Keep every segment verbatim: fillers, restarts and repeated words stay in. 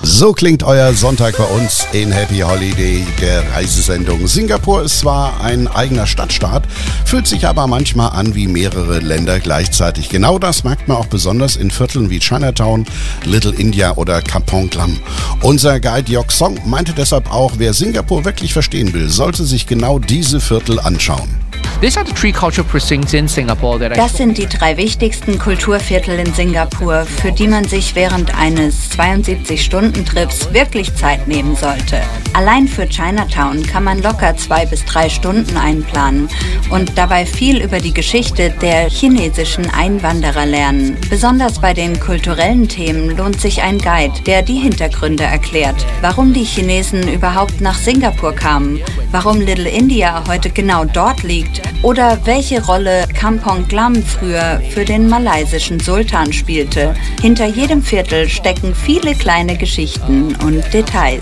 So klingt euer Sonntag bei uns in Happy Holiday, der Reisesendung. Singapur ist zwar ein eigener Stadtstaat, fühlt sich aber manchmal an wie mehrere Länder gleichzeitig. Genau das merkt man auch besonders in Vierteln wie Chinatown, Little India oder Kampong Glam. Unser Guide Yok Song meinte deshalb auch, wer Singapur wirklich verstehen will, sollte sich genau diese Viertel anschauen. Das sind die drei wichtigsten Kulturviertel in Singapur, für die man sich während eines zweiundsiebzig-Stunden-Trips wirklich Zeit nehmen sollte. Allein für Chinatown kann man locker zwei bis drei Stunden einplanen und dabei viel über die Geschichte der chinesischen Einwanderer lernen. Besonders bei den kulturellen Themen lohnt sich ein Guide, der die Hintergründe erklärt, warum die Chinesen überhaupt nach Singapur kamen, warum Little India heute genau dort liegt oder welche Rolle Kampong Glam früher für den malaysischen Sultan spielte. Hinter jedem Viertel stecken viele kleine Geschichten und Details.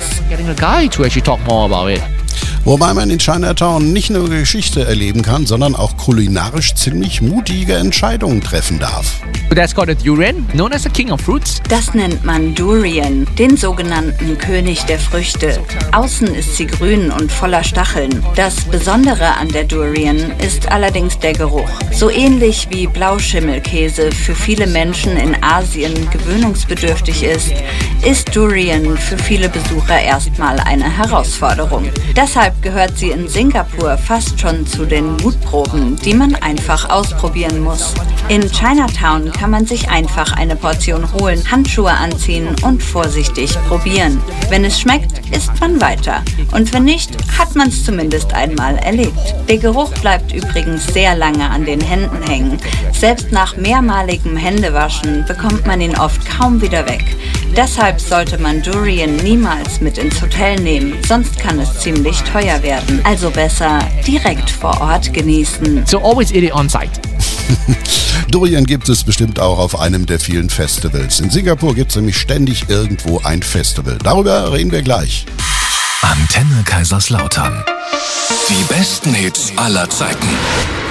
Wobei man in Chinatown nicht nur Geschichte erleben kann, sondern auch kulinarisch ziemlich mutige Entscheidungen treffen darf. That's called a durian, known as the king of fruits. Das nennt man Durian, den sogenannten König der Früchte. Außen ist sie grün und voller Stacheln. Das Besondere an der Durian ist allerdings der Geruch. So ähnlich wie Blauschimmelkäse für viele Menschen in Asien gewöhnungsbedürftig ist, ist Durian für viele Besucher erstmal eine Herausforderung. Deshalb gehört sie in Singapur fast schon zu den Mutproben, die man einfach ausprobieren muss. In Chinatown kann man sich einfach eine Portion holen, Handschuhe anziehen und vorsichtig probieren. Wenn es schmeckt, isst man weiter. Und wenn nicht, hat man es zumindest einmal erlebt. Der Geruch bleibt übrigens sehr lange an den Händen hängen. Selbst nach mehrmaligem Händewaschen bekommt man ihn oft kaum wieder weg. Deshalb sollte man Durian niemals mit ins Hotel nehmen, sonst kann es ziemlich teuer werden. Also besser direkt vor Ort genießen. So always eat it on site. Durian gibt es bestimmt auch auf einem der vielen Festivals. In Singapur gibt es nämlich ständig irgendwo ein Festival. Darüber reden wir gleich. Antenne Kaiserslautern. Die besten Hits aller Zeiten.